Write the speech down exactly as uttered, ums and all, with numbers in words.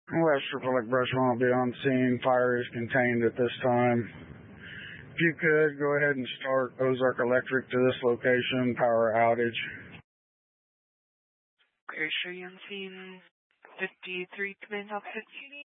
West Republic Brush won't be on scene. Fire is contained at this time. If you could, go ahead and start Ozark Electric to this location, power outage. Okay, show you on scene fifty-three, command officer.